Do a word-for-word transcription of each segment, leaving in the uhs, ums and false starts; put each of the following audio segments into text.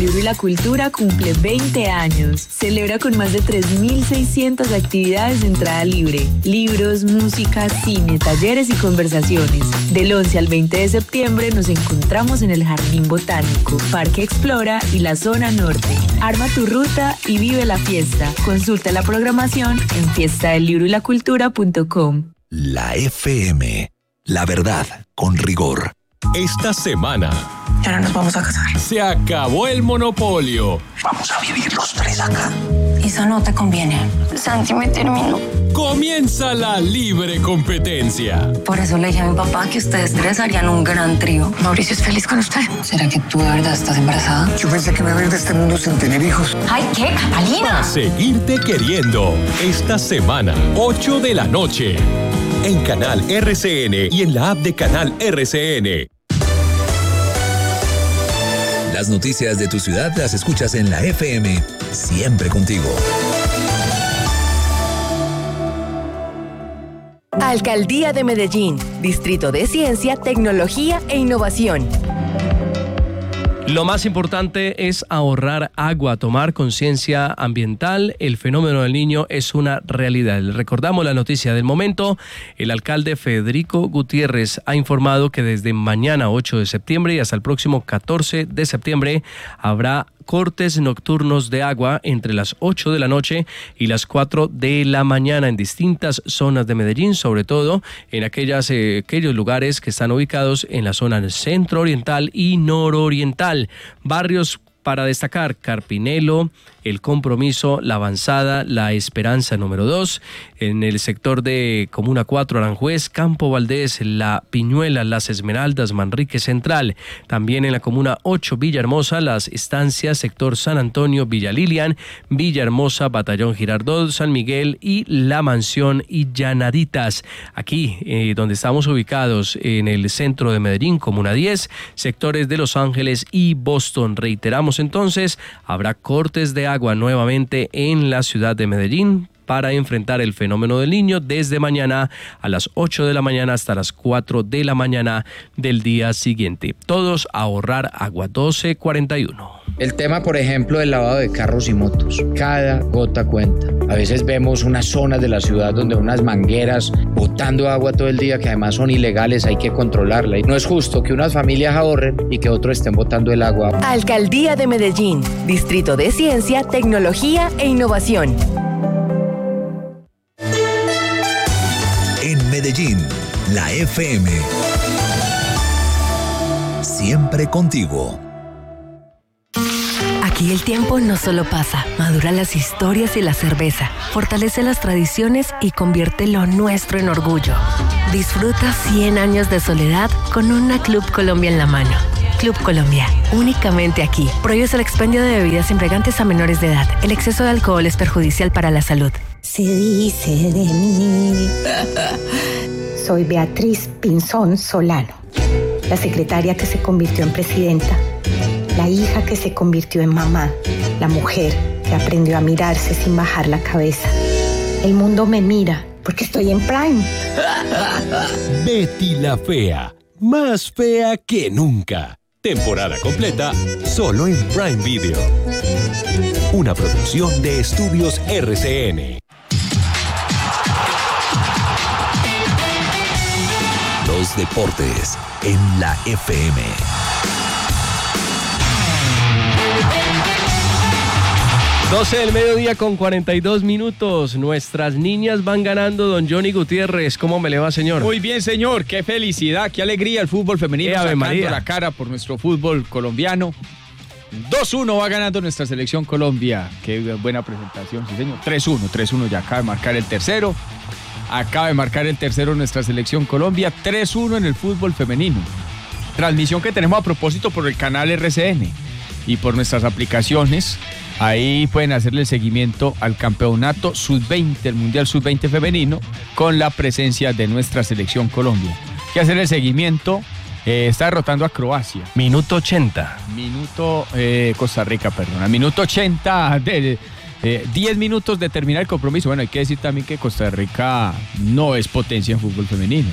El libro y la cultura cumple veinte años. Celebra con más de tres mil seiscientas actividades de entrada libre. Libros, música, cine, talleres y conversaciones. Del once al veinte de septiembre nos encontramos en el Jardín Botánico, Parque Explora y la Zona Norte. Arma tu ruta y vive la fiesta. Consulta la programación en fiesta del libro y la cultura punto com. La F M. La verdad con rigor. Esta semana... Ya no nos vamos a casar. Se acabó el monopolio. Vamos a vivir los tres acá. Eso no te conviene. Santi me terminó. Comienza la libre competencia. Por eso le dije a mi papá que ustedes tres harían un gran trío. Mauricio es feliz con usted. ¿Será que tú de verdad estás embarazada? Yo pensé que me iba a ir de este mundo sin tener hijos. ¡Ay, qué, Catalina! A seguirte queriendo. Esta semana, ocho de la noche. En Canal R C N y en la app de Canal R C N. Las noticias de tu ciudad las escuchas en la F M, siempre contigo. Alcaldía de Medellín, Distrito de Ciencia, Tecnología e Innovación. Lo más importante es ahorrar agua, tomar conciencia ambiental. El fenómeno del Niño es una realidad. Recordamos la noticia del momento. El alcalde Federico Gutiérrez ha informado que desde mañana ocho de septiembre y hasta el próximo catorce de septiembre habrá cortes nocturnos de agua entre las ocho de la noche y las cuatro de la mañana en distintas zonas de Medellín, sobre todo en aquellas, eh, aquellos lugares que están ubicados en la zona centro-oriental y nororiental. Barrios para destacar: Carpinelo, El Compromiso, La Avanzada, La Esperanza número dos, en el sector de Comuna cuatro, Aranjuez, Campo Valdés, La Piñuela, Las Esmeraldas, Manrique Central, también en la Comuna ocho, Villahermosa, Las Estancias, sector San Antonio, Villa Lilian, Villahermosa, Batallón Girardot, San Miguel y La Mansión y Llanaditas. Aquí, eh, donde estamos ubicados en el centro de Medellín, Comuna diez, sectores de Los Ángeles y Boston. Reiteramos entonces, habrá cortes de agua nuevamente en la ciudad de Medellín para enfrentar el fenómeno del Niño desde mañana a las ocho de la mañana hasta las cuatro de la mañana del día siguiente. Todos a ahorrar agua. Doce cuarenta y uno. El tema, por ejemplo, del lavado de carros y motos. Cada gota cuenta. A veces vemos unas zonas de la ciudad donde unas mangueras botando agua todo el día, que además son ilegales, hay que controlarla. Y no es justo que unas familias ahorren y que otros estén botando el agua. Alcaldía de Medellín, Distrito de Ciencia, Tecnología e Innovación. En Medellín, la F M. Siempre contigo. Aquí el tiempo no solo pasa, madura las historias y la cerveza, fortalece las tradiciones y convierte lo nuestro en orgullo. Disfruta cien años de soledad con una Club Colombia en la mano. Club Colombia, únicamente aquí. Prohíbes el expendio de bebidas embriagantes a menores de edad. El exceso de alcohol es perjudicial para la salud. Se dice de mí. Soy Beatriz Pinzón Solano, la secretaria que se convirtió en presidenta, la hija que se convirtió en mamá, la mujer que aprendió a mirarse sin bajar la cabeza. El mundo me mira porque estoy en Prime. Betty la Fea, más fea que nunca. Temporada completa solo en Prime Video. Una producción de Estudios R C N. Los deportes en la F M. doce del mediodía con cuarenta y dos minutos. Nuestras niñas van ganando. Don Johnny Gutiérrez, ¿cómo me le va, señor? Muy bien, señor. Qué felicidad, qué alegría el fútbol femenino, Ave sacando María. la cara por nuestro fútbol colombiano. dos uno va ganando nuestra selección Colombia. Qué buena presentación, sí, señor. tres uno, tres uno ya acaba de marcar el tercero. Acaba de marcar el tercero nuestra selección Colombia. tres uno en el fútbol femenino. Transmisión que tenemos a propósito por el canal R C N y por nuestras aplicaciones. Ahí pueden hacerle el seguimiento al campeonato sub veinte, el Mundial sub veinte femenino, con la presencia de nuestra selección Colombia. Hay que hacer el seguimiento. Eh, está derrotando a Croacia. Minuto ochenta. Minuto, eh, Costa Rica, perdona. Minuto ochenta, de, eh, diez minutos de terminar el compromiso. Bueno, hay que decir también que Costa Rica no es potencia en fútbol femenino.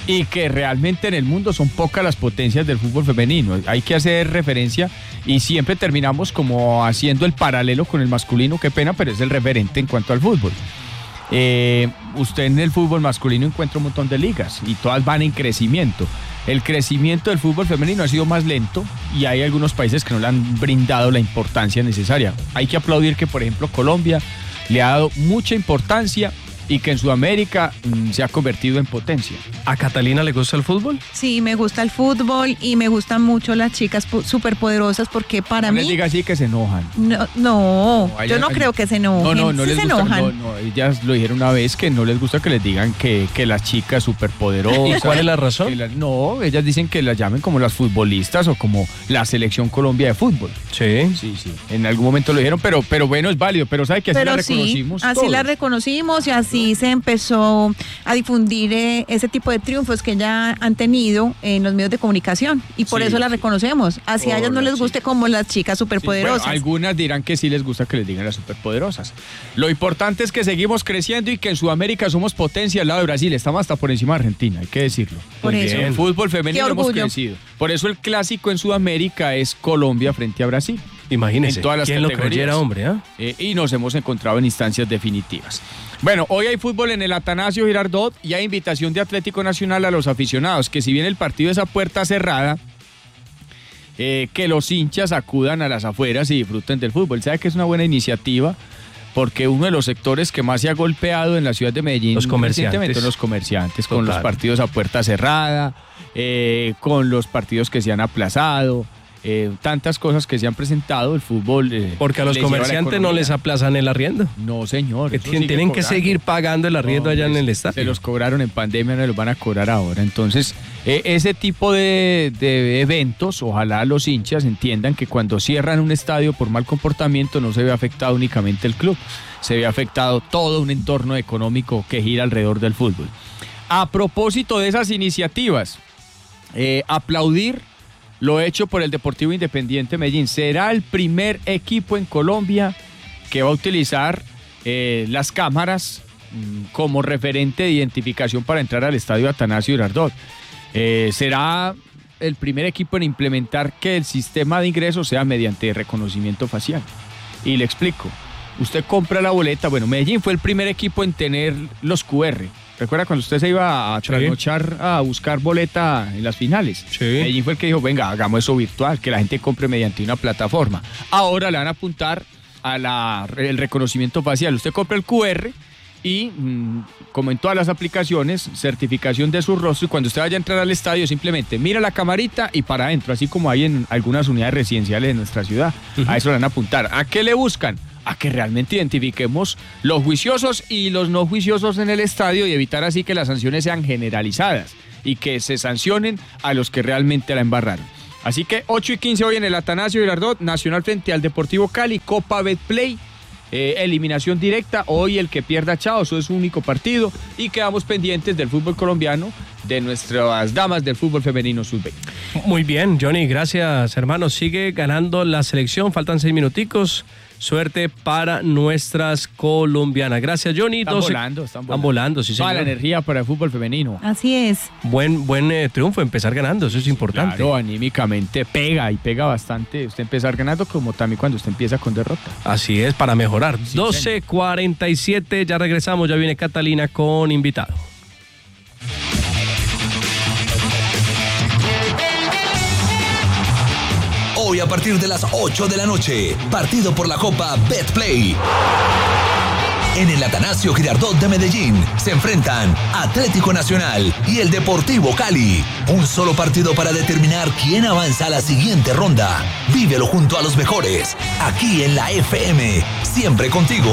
y que realmente en el mundo son pocas las potencias del fútbol femenino. Hay que hacer referencia y siempre terminamos como haciendo el paralelo con el masculino, qué pena, pero es el referente en cuanto al fútbol. Eh, usted en el fútbol masculino encuentra un montón de ligas y todas van en crecimiento. El crecimiento del fútbol femenino ha sido más lento y hay algunos países que no le han brindado la importancia necesaria. Hay que aplaudir que, por ejemplo, Colombia le ha dado mucha importancia y que en Sudamérica mmm, se ha convertido en potencia. ¿A Catalina le gusta el fútbol? Sí, me gusta el fútbol y me gustan mucho las chicas superpoderosas porque para no mí... No les diga así que se enojan. No, no, no yo no creo que se enojen. No, no, no sí les se gusta, enojan. No, no, ellas lo dijeron una vez que no les gusta que les digan que, que las chicas superpoderosas. ¿Y cuál es la razón? La, no, ellas dicen que las llamen como las futbolistas o como la selección Colombia de fútbol. Sí. Sí, sí. En algún momento lo dijeron, pero, pero bueno, es válido. Pero sabe que así pero la reconocimos sí, así todos. la reconocimos y así se empezó a difundir eh, ese tipo de triunfos que ya han tenido en los medios de comunicación y por Sí, eso la sí. reconocemos. Así a ellas no les guste como las chicas superpoderosas. Sí, bueno, algunas dirán que sí les gusta que les digan las superpoderosas. Lo importante es que seguimos creciendo y que en Sudamérica somos potencia al lado de Brasil. Estamos hasta por encima de Argentina, hay que decirlo. Por Muy eso. bien. En fútbol femenino Qué hemos orgullo. crecido. Por eso el clásico en Sudamérica es Colombia frente a Brasil. Imagínese, En todas las ¿quién lo categorías. creyera, hombre? ¿eh? Eh, y nos hemos encontrado en instancias definitivas. Bueno, hoy hay fútbol en el Atanasio Girardot y hay invitación de Atlético Nacional a los aficionados, que si bien el partido es a puerta cerrada, eh, que los hinchas acudan a las afueras y disfruten del fútbol. ¿Sabe que es una buena iniciativa? Porque uno de los sectores que más se ha golpeado en la ciudad de Medellín Los comerciantes. recientemente son los comerciantes, con Total. los partidos a puerta cerrada, eh, con los partidos que se han aplazado. Eh, tantas cosas que se han presentado, el fútbol... Eh, Porque a los les lleva la comerciantes no economía. les aplazan el arriendo. No, señor. Que eso tienen, sigue tienen que cobrando. seguir pagando el arriendo No, allá en pues, el estadio. Se los cobraron en pandemia, no los van a cobrar ahora. Entonces, eh, ese tipo de, de eventos, ojalá los hinchas entiendan que cuando cierran un estadio por mal comportamiento no se ve afectado únicamente el club, se ve afectado todo un entorno económico que gira alrededor del fútbol. A propósito de esas iniciativas, eh, aplaudir lo hecho por el Deportivo Independiente Medellín. Será el primer equipo en Colombia que va a utilizar eh, las cámaras mmm, como referente de identificación para entrar al estadio Atanasio Girardot. Eh, será el primer equipo en implementar que el sistema de ingreso sea mediante reconocimiento facial. Y le explico. Usted compra la boleta. Bueno, Medellín fue el primer equipo en tener los cu erre. ¿Recuerda cuando usted se iba a trasnochar a buscar boleta en las finales? Sí. Medellín fue el que dijo, venga, hagamos eso virtual, que la gente compre mediante una plataforma. Ahora le van a apuntar al reconocimiento facial. Usted compra el cu erre y, mmm, como en todas las aplicaciones, certificación de su rostro, y cuando usted vaya a entrar al estadio simplemente mira la camarita y para adentro, así como hay en algunas unidades residenciales de nuestra ciudad. Uh-huh. A eso le van a apuntar. ¿A qué le buscan? A que realmente identifiquemos los juiciosos y los no juiciosos en el estadio y evitar así que las sanciones sean generalizadas y que se sancionen a los que realmente la embarraron. Así que ocho y quince hoy en el Atanasio Girardot, Nacional frente al Deportivo Cali, Copa Betplay, eh, eliminación directa, hoy el que pierda chao, eso es su único partido y quedamos pendientes del fútbol colombiano, de nuestras damas del fútbol femenino sub veinte. Muy bien, Johnny, gracias, hermano. Sigue ganando la selección, faltan seis minuticos. Suerte para nuestras colombianas. Gracias, Johnny. Están doce... volando, están volando. Están volando, sí, señor. Toda la energía para el fútbol femenino. Así es. Buen, buen eh, triunfo, empezar ganando, eso es importante. Claro, anímicamente pega y pega bastante. Usted empezar ganando como también cuando usted empieza con derrota. Así es, para mejorar. Sí, doce cuarenta y siete, ya regresamos, ya viene Catalina con invitado. Hoy a partir de las ocho de la noche, partido por la Copa Betplay. En el Atanasio Girardot de Medellín se enfrentan Atlético Nacional y el Deportivo Cali. Un solo partido para determinar quién avanza a la siguiente ronda. Vívelo junto a los mejores, aquí en la F M, siempre contigo.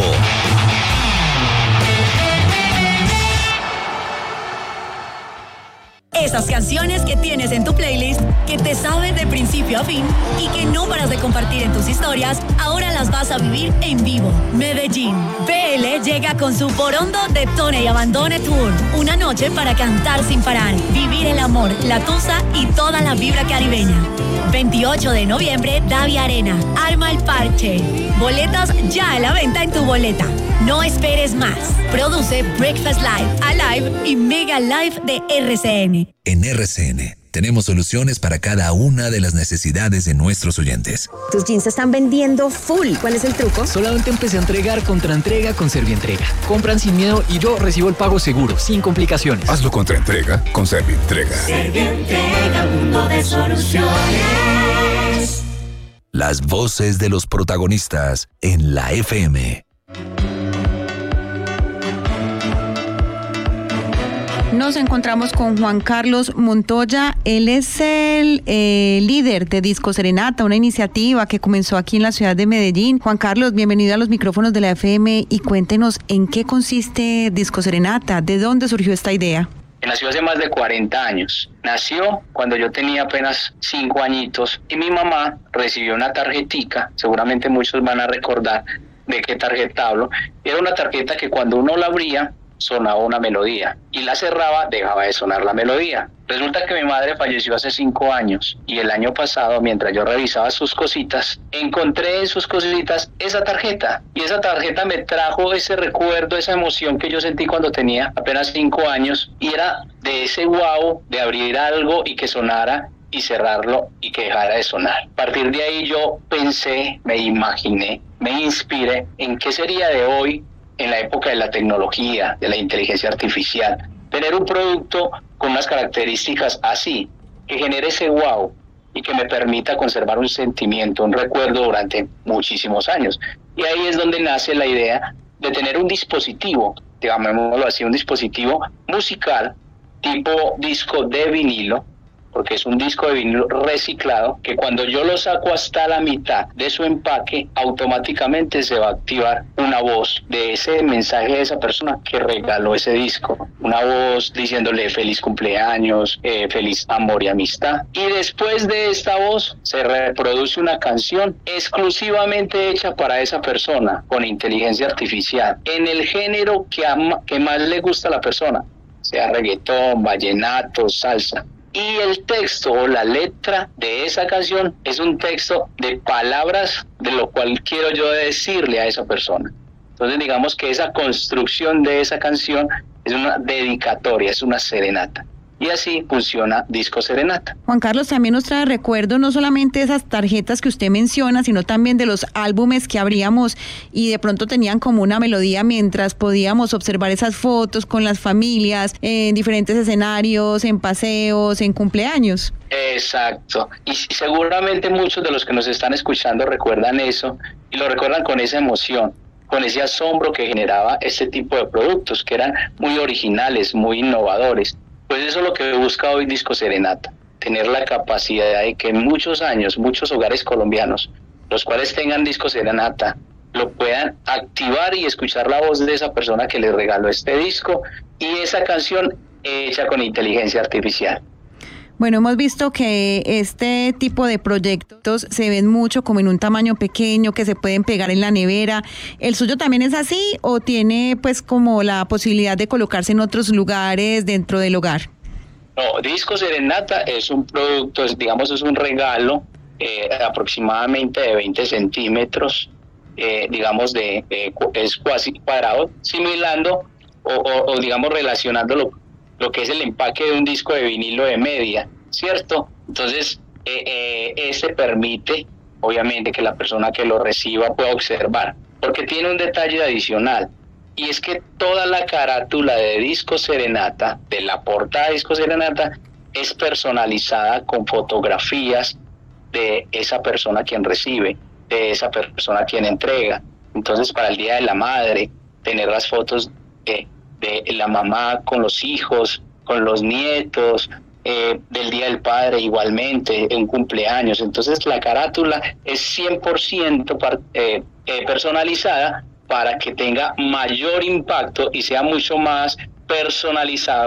Esas canciones que tienes en tu playlist, que te sabes de principio a fin y que no paras de compartir en tus historias, ahora las vas a vivir en vivo. Medellín. B L llega con su Porondo Detone y Abandone Tour. Una noche para cantar sin parar, vivir el amor, la tusa y toda la vibra caribeña. veintiocho de noviembre, Davia Arena. Arma el parche. Boletas ya a la venta en tu boleta. No esperes más. Produce Breakfast Live, Alive y Mega Live de R C N. En R C N tenemos soluciones para cada una de las necesidades de nuestros oyentes. Tus jeans se están vendiendo full. ¿Cuál es el truco? Solamente empecé a entregar contra entrega con Servientrega. Compran sin miedo y yo recibo el pago seguro, sin complicaciones. Hazlo contra entrega con Servientrega. Servientrega, mundo de soluciones. Las voces de los protagonistas en la F M. Nos encontramos con Juan Carlos Montoya. Él es el eh, líder de Disco Serenata, una iniciativa que comenzó aquí en la ciudad de Medellín. Juan Carlos, bienvenido a los micrófonos de la F M y cuéntenos en qué consiste Disco Serenata, ¿de dónde surgió esta idea? Nació hace más de cuarenta años. Nació cuando yo tenía apenas cinco añitos y mi mamá recibió una tarjetica, seguramente muchos van a recordar de qué tarjeta hablo. Era una tarjeta que cuando uno la abría, sonaba una melodía y la cerraba, dejaba de sonar la melodía. Resulta que mi madre falleció hace cinco años y el año pasado, mientras yo revisaba sus cositas, encontré en sus cositas esa tarjeta y esa tarjeta me trajo ese recuerdo, esa emoción que yo sentí cuando tenía apenas cinco años y era de ese wow de abrir algo y que sonara y cerrarlo y que dejara de sonar. A partir de ahí yo pensé, me imaginé, me inspiré en qué sería de hoy en la época de la tecnología, de la inteligencia artificial, tener un producto con unas características así, que genere ese wow y que me permita conservar un sentimiento, un recuerdo durante muchísimos años. Y ahí es donde nace la idea de tener un dispositivo, digámoslo así, un dispositivo musical tipo disco de vinilo, porque es un disco de vinilo reciclado, que cuando yo lo saco hasta la mitad de su empaque, automáticamente se va a activar una voz de ese mensaje de esa persona que regaló ese disco. Una voz diciéndole feliz cumpleaños, eh, feliz amor y amistad. Y después de esta voz se reproduce una canción exclusivamente hecha para esa persona, con inteligencia artificial, en el género que, ama, que más le gusta a la persona, sea reggaetón, vallenato, salsa. Y el texto o la letra de esa canción es un texto de palabras de lo cual quiero yo decirle a esa persona. Entonces digamos que esa construcción de esa canción es una dedicatoria, es una serenata. Y así funciona Disco Serenata. Juan Carlos, también nos trae recuerdo no solamente de esas tarjetas que usted menciona, sino también de los álbumes que abríamos y de pronto tenían como una melodía mientras podíamos observar esas fotos con las familias en diferentes escenarios, en paseos, en cumpleaños. Exacto. Y seguramente muchos de los que nos están escuchando recuerdan eso y lo recuerdan con esa emoción, con ese asombro que generaba este tipo de productos que eran muy originales, muy innovadores. Pues eso es lo que busca hoy Disco Serenata, tener la capacidad de que en muchos años, muchos hogares colombianos, los cuales tengan Disco Serenata, lo puedan activar y escuchar la voz de esa persona que les regaló este disco y esa canción hecha con inteligencia artificial. Bueno, hemos visto que este tipo de proyectos se ven mucho como en un tamaño pequeño, que se pueden pegar en la nevera. ¿El suyo también es así o tiene pues como la posibilidad de colocarse en otros lugares dentro del hogar? No, Disco Serenata es un producto, es, digamos, es un regalo eh, aproximadamente de veinte centímetros, eh, digamos, de eh, es casi cuadrado, simulando o, o, o digamos relacionándolo lo que es el empaque de un disco de vinilo de media, ¿cierto? Entonces, eh, eh, este permite, obviamente, que la persona que lo reciba pueda observar, porque tiene un detalle adicional, y es que toda la carátula de Disco Serenata, de la portada de Disco Serenata, es personalizada con fotografías de esa persona quien recibe, de esa persona quien entrega. Entonces, para el Día de la Madre, tener las fotos de de la mamá con los hijos, con los nietos, eh, del Día del Padre igualmente, en cumpleaños. Entonces la carátula es cien por ciento par, eh, eh, personalizada para que tenga mayor impacto y sea mucho más personalizado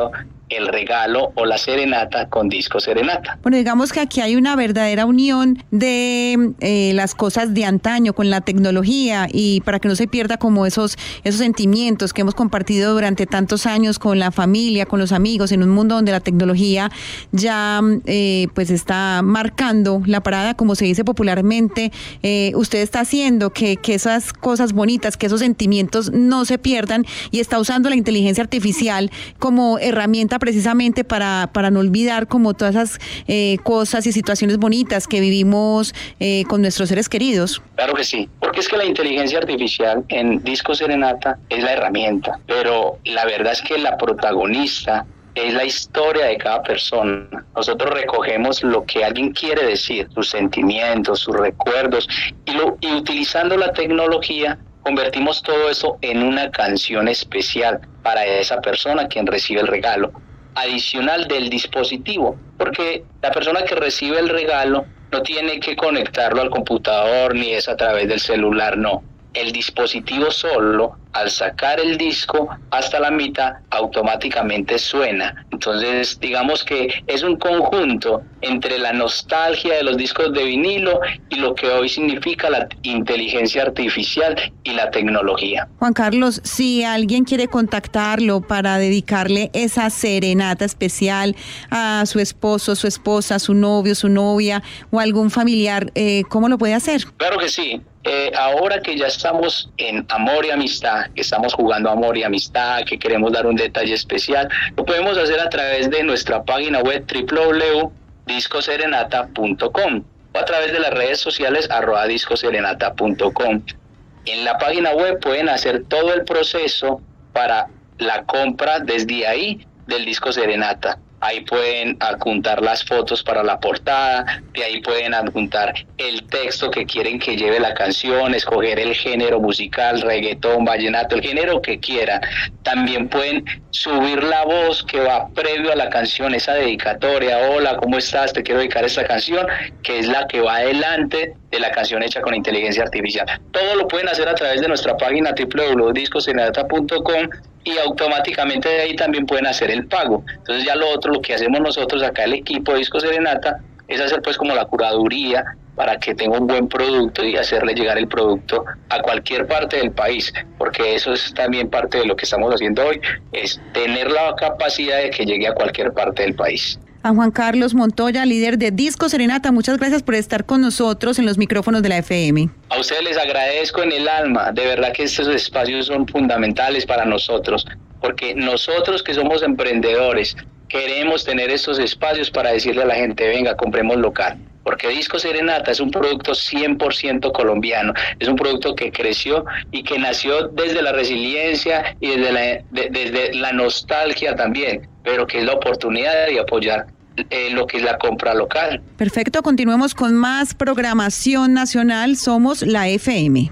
el regalo o la serenata con Disco Serenata. Bueno, digamos que aquí hay una verdadera unión de eh, las cosas de antaño con la tecnología, y para que no se pierda como esos, esos sentimientos que hemos compartido durante tantos años con la familia, con los amigos, en un mundo donde la tecnología ya eh, pues está marcando la parada, como se dice popularmente. Eh, usted está haciendo que, que esas cosas bonitas, que esos sentimientos no se pierdan, y está usando la inteligencia artificial como herramienta precisamente para, para no olvidar como todas esas eh, cosas y situaciones bonitas que vivimos eh, con nuestros seres queridos. Claro que sí, porque es que la inteligencia artificial en Disco Serenata es la herramienta, pero la verdad es que la protagonista es la historia de cada persona. Nosotros recogemos lo que alguien quiere decir, sus sentimientos, sus recuerdos, y, lo, y utilizando la tecnología convertimos todo eso en una canción especial para esa persona quien recibe el regalo, adicional del dispositivo, porque la persona que recibe el regalo no tiene que conectarlo al computador ni es a través del celular, no. El dispositivo solo, al sacar el disco hasta la mitad, automáticamente suena. Entonces, digamos que es un conjunto entre la nostalgia de los discos de vinilo y lo que hoy significa la inteligencia artificial y la tecnología. Juan Carlos, si alguien quiere contactarlo para dedicarle esa serenata especial a su esposo, su esposa, su novio, su novia o algún familiar, eh, ¿cómo lo puede hacer? Claro que sí. Eh, ahora que ya estamos en Amor y Amistad, que estamos jugando Amor y Amistad, que queremos dar un detalle especial, lo podemos hacer a través de nuestra página web doble u doble u doble u punto disco serenata punto com o a través de las redes sociales arroba disco serenata punto com. En la página web pueden hacer todo el proceso para la compra desde ahí del Disco Serenata. Ahí pueden adjuntar las fotos para la portada, de ahí pueden adjuntar el texto que quieren que lleve la canción, escoger el género musical, reggaetón, vallenato, el género que quieran. También pueden subir la voz que va previo a la canción, esa dedicatoria, hola, ¿cómo estás? Te quiero dedicar esta canción, que es la que va adelante de la canción hecha con inteligencia artificial. Todo lo pueden hacer a través de nuestra página doble u doble u doble u punto disco serenata punto com y automáticamente de ahí también pueden hacer el pago. Entonces ya lo otro, lo que hacemos nosotros acá, el equipo de Disco Serenata, es hacer pues como la curaduría para que tenga un buen producto y hacerle llegar el producto a cualquier parte del país, porque eso es también parte de lo que estamos haciendo hoy, es tener la capacidad de que llegue a cualquier parte del país. A Juan Carlos Montoya, líder de Disco Serenata, muchas gracias por estar con nosotros en los micrófonos de la F M. A ustedes les agradezco en el alma, de verdad que estos espacios son fundamentales para nosotros, porque nosotros que somos emprendedores queremos tener estos espacios para decirle a la gente, venga, compremos local. Porque Disco Serenata es un producto cien por ciento colombiano, es un producto que creció y que nació desde la resiliencia y desde la, de, desde la nostalgia también, pero que es la oportunidad de apoyar eh, lo que es la compra local. Perfecto, continuemos con más programación nacional, somos la F M.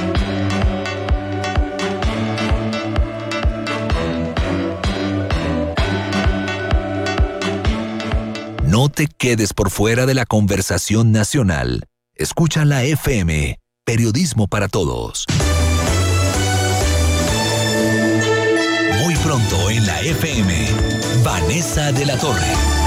No te quedes por fuera de la conversación nacional. Escucha la F M, periodismo para todos. Muy pronto en la F M, Vanessa de la Torre.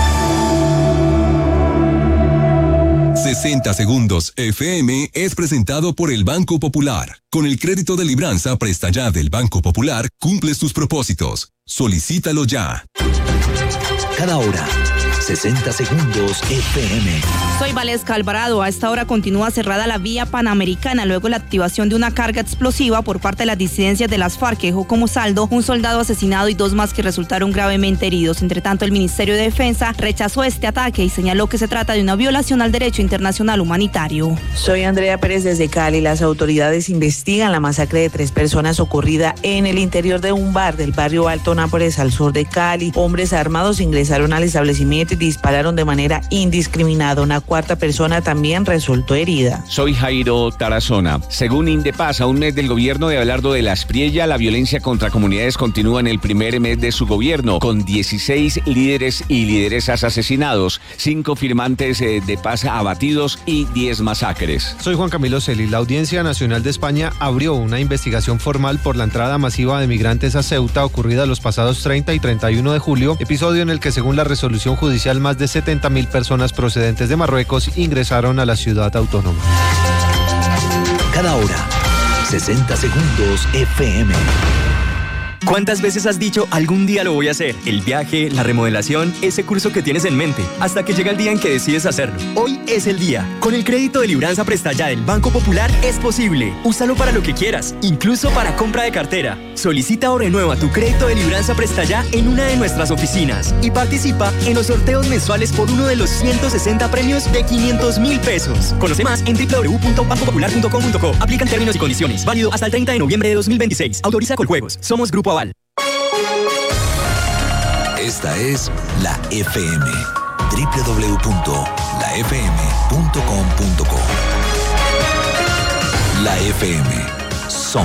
sesenta Segundos F M es presentado por el Banco Popular. Con el crédito de libranza presta ya del Banco Popular, cumples tus propósitos. Solicítalo ya. Cada hora, sesenta Segundos F M. Soy Valesca Alvarado. A esta hora continúa cerrada la vía panamericana luego la activación de una carga explosiva por parte de las disidencias de las FARC que dejó como saldo un soldado asesinado y dos más que resultaron gravemente heridos. Entre tanto, el Ministerio de Defensa rechazó este ataque y señaló que se trata de una violación al derecho internacional humanitario. Soy Andrea Pérez desde Cali. Las autoridades investigan la masacre de tres personas ocurrida en el interior de un bar del barrio Alto Nápoles al sur de Cali. Hombres armados ingresaron al establecimiento y dispararon de manera indiscriminada. Una cuarta persona también resultó herida. Soy Jairo Tarazona. Según Indepaz, a un mes del gobierno de Abelardo de la Espriella, la violencia contra comunidades continúa en el primer mes de su gobierno, con dieciséis líderes y lideresas asesinados, cinco firmantes de paz abatidos y diez masacres. Soy Juan Camilo Celi. La Audiencia Nacional de España abrió una investigación formal por la entrada masiva de migrantes a Ceuta ocurrida los pasados treinta y treinta y uno de julio, episodio en el que, según la resolución judicial, más de setenta mil personas procedentes de Marruecos ingresaron a la ciudad autónoma. Cada hora, sesenta segundos F M. ¿Cuántas veces has dicho algún día lo voy a hacer? El viaje, la remodelación, ese curso que tienes en mente, hasta que llega el día en que decides hacerlo. Hoy es el día. Con el crédito de Libranza Presta Ya del Banco Popular es posible. Úsalo para lo que quieras, incluso para compra de cartera. Solicita o renueva tu crédito de Libranza Presta Ya en una de nuestras oficinas y participa en los sorteos mensuales por uno de los ciento sesenta premios de quinientos mil pesos. Conoce más en doble u doble u doble u punto banco popular punto com punto co. Aplican términos y condiciones. Válido hasta el treinta de noviembre de dos mil veintiséis. Autoriza Coljuegos. Somos Grupo Aval. Esta es la F M. doble u doble u doble u punto la f m punto com punto co. La F M.